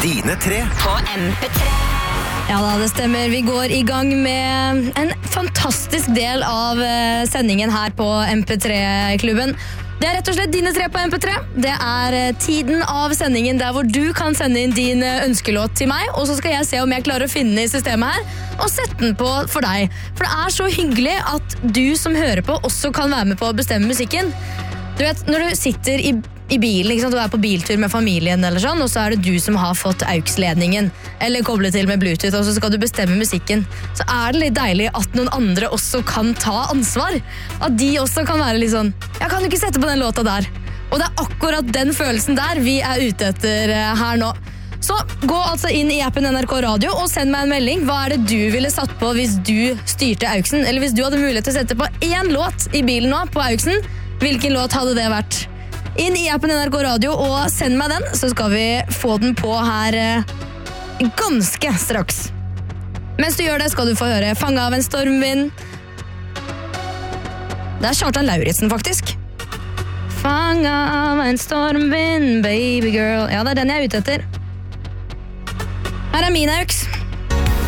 Dine tre på MP3. Ja da, det stemmer. Vi går i gang med en fantastisk del av sendingen her på MP3-klubben. Det er rett og slett Dine tre på MP3. Det er tiden av sendingen der hvor du kan sende inn din ønskelåt til meg, og så skal jeg se om jeg klarer å finne den i systemet her, og sette den på for deg. For det er så hyggelig at du som hører på også kan være med på å bestemme musikken. Du vet, når du sitter i bilen, ikke sant? Du er på biltur med familien eller sånn, og så er det du som har fått AUX-ledningen, eller koblet til med Bluetooth, og så skal du bestemme musikken. Så er det litt deilig at noen andre også kan ta ansvar. At de også kan være litt sånn, jeg kan jo ikke sette på den låta der. Og det er akkurat den følelsen der vi er ute etter her nå. Så gå altså inn i appen NRK Radio og send meg en melding. Hva er det du ville satt på hvis du styrte AUXen? Eller hvis du hadde mulighet til å sette på én låt i bilen nå på AUXen, hvilken låt hadde det vært? Inn i appen NRK Radio og send meg den, så skal vi få den på her ganske straks. Mens du gjør det, skal du få høre Fanget av en stormvind. Det er Kjartan Lauritzen, faktisk. Fanget av en stormvind, baby girl. Ja, det er den jeg er ute etter. Her er min AUX.